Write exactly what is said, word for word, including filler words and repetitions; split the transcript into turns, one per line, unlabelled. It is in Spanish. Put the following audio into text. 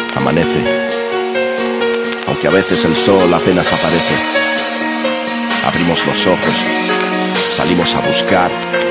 Amanece, aunque a veces el sol apenas aparece. Abrimos los ojos, salimos a buscar